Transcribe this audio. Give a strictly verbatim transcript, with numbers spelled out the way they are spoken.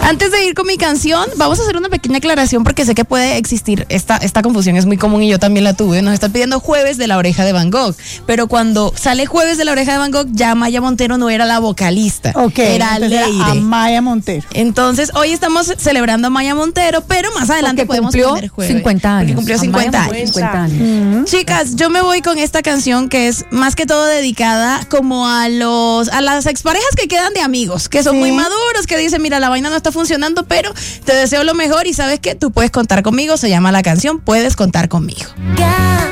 Antes de ir con mi canción, vamos a hacer una pequeña aclaración porque sé que puede existir esta, esta confusión, es muy común y yo también la tuve. Nos están pidiendo Jueves de La Oreja de Van Gogh, pero cuando sale Jueves de La Oreja de Van Gogh, ya Maya Montero no era la vocalista, Ok, era entonces Leire. era Amaya Montero. Entonces, hoy estamos celebrando a Maya Montero, pero más adelante Porque podemos cumplió poner Jueves. cincuenta años. Porque cumplió cincuenta Amaya años. cincuenta años. Chicas, yo me voy con esta canción que es más que todo dedicada como a los a las exparejas que quedan de amigos, que son Sí. muy maduros, que dicen, mira, la vaina no está funcionando, pero te deseo lo mejor y sabes que tú puedes contar conmigo. Se llama la canción Puedes Contar Conmigo.